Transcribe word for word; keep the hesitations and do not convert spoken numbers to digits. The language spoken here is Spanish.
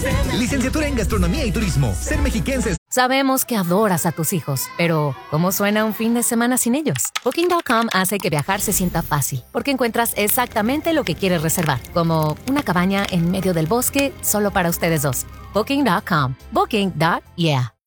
Licenciatura en Gastronomía y Turismo. Ser mexiquenses. Sabemos que adoras a tus hijos, pero ¿cómo suena un fin de semana sin ellos? Booking punto com hace que viajar se sienta fácil, porque encuentras exactamente lo que quieres reservar, como una cabaña en medio del bosque solo para ustedes dos. Booking punto com. Booking. Yeah.